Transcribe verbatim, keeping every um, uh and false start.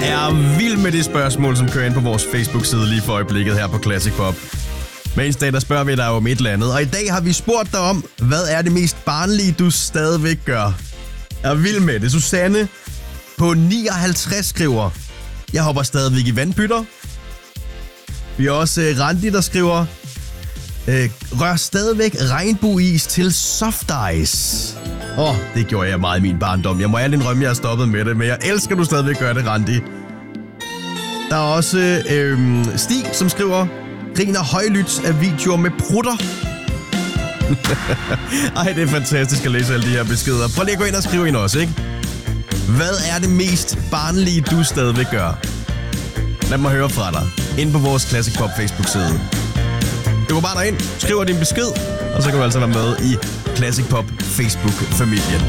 er vild med det spørgsmål, som kører ind på vores Facebook-side lige for øjeblikket her på Classic Pop. Hver eneste dag, der spørger vi dig om et eller andet. Og i dag har vi spurgt dig om, hvad er det mest barnlige, du stadigvæk gør? Jeg er vild med det. Susanne på nioghalvtreds skriver, jeg hopper stadigvæk i vandpytter. Vi har også uh, Randi, der skriver, uh, rør stadigvæk regnbueis til soft ice. Åh, oh, det gjorde jeg meget i min barndom. Jeg må ærligt indrømme, jeg har stoppet med det, men jeg elsker, du stadigvæk gør det, Randi. Der er også uh, Stig, som skriver, griner højlydt af videoer med prutter. Ej, det er fantastisk at læse alle de her beskeder. Prøv lige at gå ind og skrive ind også, ikke? Hvad er det mest barnlige, du stadigvæk gør? Lad mig høre fra dig. Ind på vores Classic Pop Facebook-side. Du går bare derind, skriver din besked, og så kan du altså være med i Classic Pop Facebook-familien.